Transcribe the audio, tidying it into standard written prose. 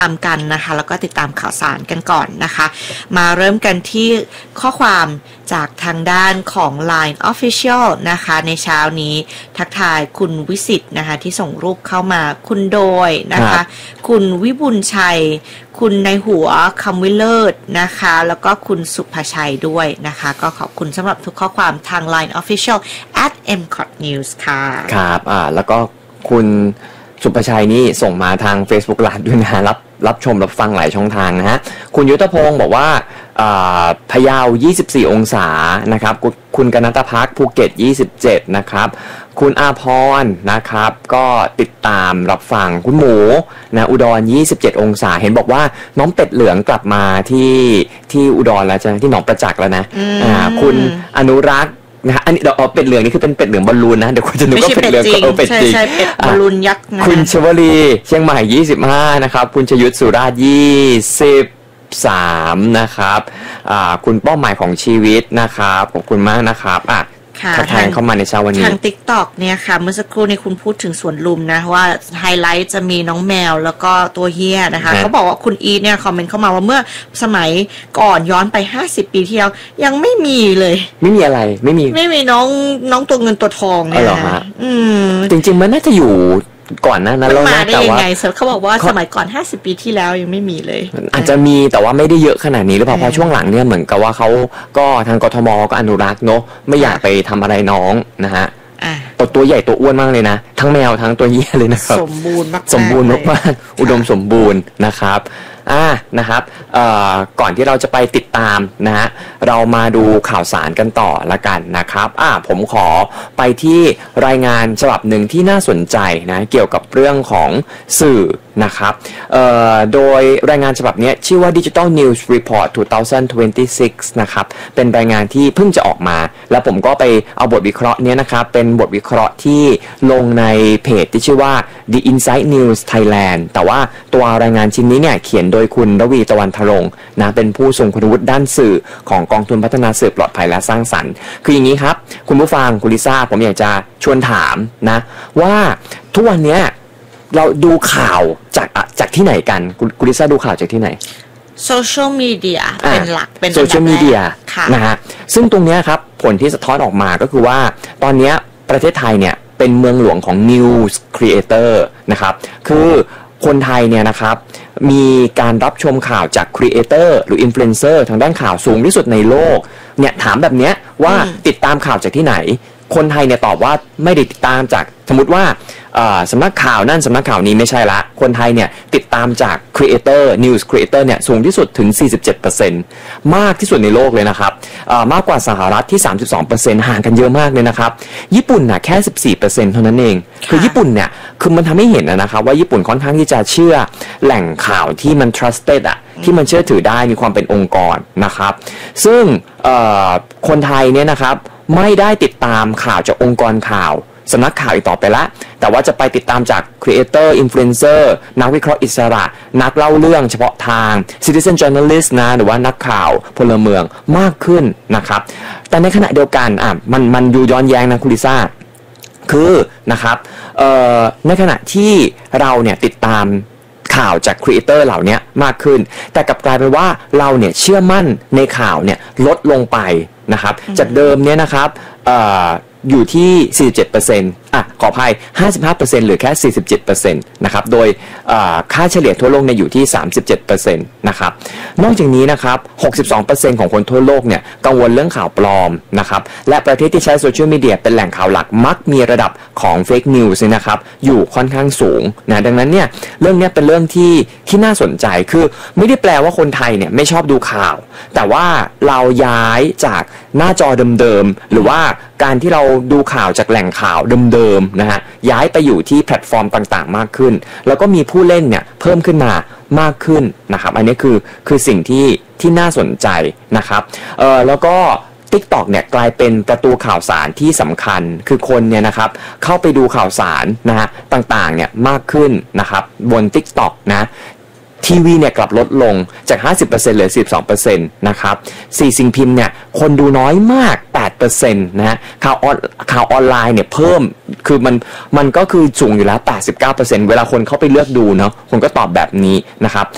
ตามกันนะคะแล้วก็ติดตามข่าวสารกันก่อนนะคะมาเริ่มกันที่ข้อความจากทางด้านของ Line Official นะคะในเช้านี้ทักทายคุณวิสิตนะคะที่ส่งรูปเข้ามาคุณโดยนะคะคุณวิบุญชัยคุณในหัวคำวิเลิศนะคะแล้วก็คุณสุภชัยด้วยนะคะก็ขอบคุณสำหรับทุกข้อความทาง Line Official @mcotnews ค่ะครับแล้วก็คุณสุภชัยนี่ส่งมาทาง Facebook Live ด้วยนะรับชมรับฟังหลายช่องทางนะฮะคุณยุทธพงศ์บอกว่าพะเยา24องศานะครับคุณกนัตภักภูเก็ต27นะครับคุณอาพรนะครับก็ติดตามรับฟังคุณหมูนะอุดร27องศาเห็นบอกว่าน้องเป็ดเหลืองกลับมาที่อุดรแล้วใช่ไหมที่หนองประจักษ์แล้วนะคุณอนุรักษ์นะฮะอันนี้เป็ดเหลืองนี่คือเป็นเป็ดเหลืองบอลลูนนะเดี๋ยวคุณจะนึกว่าเป็ดเหลืองเป็ดจริงใช่เป็ดบอลลูนยักษ์นะคุณชวลีเชียงใหม่25นะครับคุณชยุทธสุราษฎร์23นะครับคุณเป้าหมายของชีวิตนะครับขอบคุณมากนะครับทักทายเข้ามาในเช้าวันนี้ทาง TikTok เนี่ยค่ะเมื่อสักครู่นี้คุณพูดถึงสวนลุมนะว่าไฮไลท์จะมีน้องแมวแล้วก็ตัวเฮียนะคะเขาบอกว่าคุณอีเนี่ยคอมเมนต์เข้ามาว่าเมื่อสมัยก่อนย้อนไป50ปีที่แล้วยังไม่มีเลยไม่มีอะไรไม่มีน้องตัวเงินตัวทองเนี่ยนะจริงๆมันน่าจะอยู่ก่อนนะแล้วมาได้ยังไงเขาบอกว่าสมัยก่อน50ปีที่แล้วยังไม่มีเลยอาจจะมีแต่ว่าไม่ได้เยอะขนาดนี้หรือเปล่าเพราะช่วงหลังเนี่ยเหมือนกับว่าเขาก็ทางกทมก็อนุรักษ์เนาะไม่อยากไปทำอะไรน้องนะฮะตัวใหญ่ตัวอ้วนมากเลยนะทั้งแมวทั้งตัวเหี้ยเลยนะครับสมบูรณ์มากอุดมสมบูรณ์นะครับนะครับก่อนที่เราจะไปติดตามนะฮะเรามาดูข่าวสารกันต่อละกันนะครับผมขอไปที่รายงานฉบับหนึ่งที่น่าสนใจนะเกี่ยวกับเรื่องของสื่อนะครับโดยรายงานฉบับนี้ชื่อว่า Digital News Report 2026 นะครับเป็นรายงานที่เพิ่งจะออกมาแล้วผมก็ไปเอาบทวิเคราะห์นี้นะครับเป็นบทวิเคราะห์ที่ลงในเพจที่ชื่อว่า The Inside News Thailand แต่ว่าตัวรายงานชิ้นนี้เนี่ยเขียนโดยคุณระวีตะวันทรงนะเป็นผู้ทรงคุณวุฒิด้านสื่อของกองทุนพัฒนาสื่อปลอดภัยและสร้างสรรค์คืออย่างนี้ครับคุณผู้ฟังคุณลิซ่าผมอยากจะชวนถามนะว่าทุกวันนี้เราดูข่าวจากที่ไหนกันคุณลิซ่าดูข่าวจากที่ไหนโซเชียลมีเดียเป็นหลักเป็นโซเชียลมีเดียนะฮะซึ่งตรงนี้ครับผลที่สะท้อนออกมาก็คือว่าตอนนี้ประเทศไทยเนี่ยเป็นเมืองหลวงของ News Creator นะครับคือคนไทยเนี่ยนะครับมีการรับชมข่าวจาก Creator หรือ Influencer ทางด้านข่าวสูงที่สุดในโลกเนี่ยถามแบบเนี้ยว่าติดตามข่าวจากที่ไหนคนไทยเนี่ยตอบว่าไม่ได้ติดตามจากสมมติว่าสำนักข่าวนั่นสำนักข่าวนี้ไม่ใช่ละคนไทยเนี่ยติดตามจาก Creator News Creator เนี่ยสูงที่สุดถึง 47% มากที่สุดในโลกเลยนะครับมากกว่าสหรัฐที่ 32% ห่างกันเยอะมากเลยนะครับญี่ปุ่นน่ะแค่ 14% เท่านั้นเองคือญี่ปุ่นเนี่ยคือมันทำให้เห็นนะครับว่าญี่ปุ่นค่อนข้างที่จะเชื่อแหล่งข่าวที่มัน trusted ที่มันเชื่อถือได้มีความเป็นองค์กรนะครับซึ่งคนไทยเนี่ยนะครับไม่ได้ติดตามข่าวจากองค์กรข่าวสำนักข่าวอีกต่อไปละแต่ว่าจะไปติดตามจาก Creator Influencer นักวิเคราะห์อิสระนักเล่าเรื่องเฉพาะทาง Citizen Journalist นะหรือว่านักข่าวพลเมืองมากขึ้นนะครับแต่ในขณะเดียวกันมันดูย้อนแย้งนะคุณลิซ่าคือนะครับในขณะที่เราเนี่ยติดตามข่าวจากครีเอเตอร์เหล่านี้มากขึ้นแต่กลับกลายเป็นว่าเราเนี่ยเชื่อมั่นในข่าวเนี่ยลดลงไปนะครับจากเดิมเนี่ยนะครับอยู่ที่ 47%ขออภัย 55% เหลือแค่ 47% นะครับโดยค่าเฉลี่ยทั่วโลกเนี่ยอยู่ที่ 37% นะครับนอกจากนี้นะครับ 62% ของคนทั่วโลกเนี่ยกังวลเรื่องข่าวปลอมนะครับและประเทศที่ใช้โซเชียลมีเดียเป็นแหล่งข่าวหลักมักมีระดับของเฟกนิวส์นะครับอยู่ค่อนข้างสูงนะดังนั้นเนี่ยเรื่องนี้เป็นเรื่องที่น่าสนใจคือไม่ได้แปลว่าคนไทยเนี่ยไม่ชอบดูข่าวแต่ว่าเราย้ายจากหน้าจอเดิมๆหรือว่าการที่เราดูข่าวจากแหล่งข่าวเดิมๆนะฮะย้ายไปอยู่ที่แพลตฟอร์มต่างๆมากขึ้นแล้วก็มีผู้เล่นเนี่ยเพิ่มขึ้นมามากขึ้นนะครับอันนี้คือสิ่งที่น่าสนใจนะครับแล้วก็ TikTok เนี่ยกลายเป็นประตูข่าวสารที่สำคัญคือคนเนี่ยนะครับเข้าไปดูข่าวสารนะฮะต่างๆเนี่ยมากขึ้นนะครับบน TikTok นะทีวีเนี่ยกลับลดลงจาก 50% เหลือ 12% นะครับสิ่งพิมพ์เนี่ยคนดูน้อยมาก 8% นะฮะข่าวออนไลน์เนี่ยเพิ่มคือมันก็คือสูงอยู่แล้ว 89% เวลาคนเข้าไปเลือกดูเนาะคนก็ตอบแบบนี้นะครับ